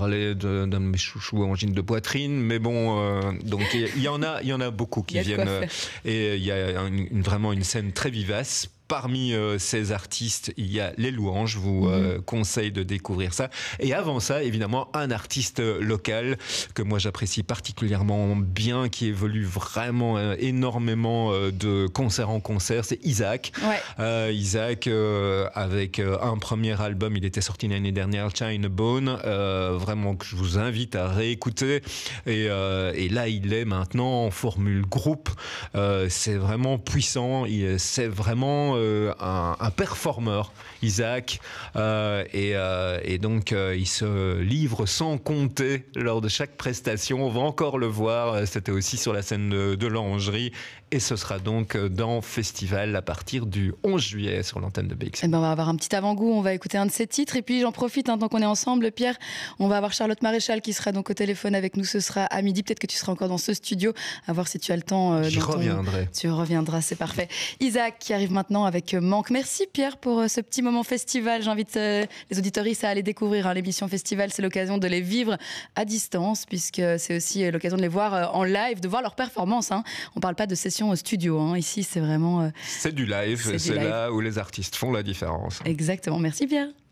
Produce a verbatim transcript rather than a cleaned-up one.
parler de, d'un de mes chouchous angine de poitrine, mais bon, euh, donc il y, y en a, il y en a beaucoup qui viennent, euh, et il y a une, une, vraiment une scène très vivace. Parmi euh, ces artistes, il y a Les Louanges. Je vous euh, mmh. conseille de découvrir ça. Et avant ça, évidemment, un artiste local que moi j'apprécie particulièrement bien, qui évolue vraiment euh, énormément euh, de concert en concert, c'est Isaac. Ouais. Euh, Isaac, euh, avec euh, un premier album, il était sorti l'année dernière, China Bone, euh, vraiment que je vous invite à réécouter. Et, euh, et là, il est maintenant en formule groupe. Euh, c'est vraiment puissant. Il, c'est vraiment euh, un, un performeur, Isaac. Euh, et, euh, et donc, euh, il se livre sans compter lors de chaque prestation. On va encore le voir. C'était aussi sur la scène de, de l'Orangerie. Et ce sera donc dans Festival à partir du onze juillet sur l'antenne de B X. Eh ben on va avoir un petit avant-goût, on va écouter un de ses titres. Et puis j'en profite, hein, tant qu'on est ensemble, Pierre, on va avoir Charlotte Maréchal qui sera donc au téléphone avec nous. Ce sera à midi. Peut-être que tu seras encore dans ce studio, à voir si tu as le temps. Euh, J'y reviendrai. Ton... Tu reviendras, c'est parfait. Isaac qui arrive maintenant avec Manque. Merci Pierre pour ce petit moment festival. J'invite euh, les auditoristes à aller découvrir hein, l'émission Festival. C'est l'occasion de les vivre à distance, puisque c'est aussi l'occasion de les voir en live, de voir leur performance. Hein. On ne parle pas de session au studio. Hein. Ici, c'est vraiment... Euh, c'est du live. C'est, c'est du live. Là où les artistes font la différence. Exactement. Merci Pierre.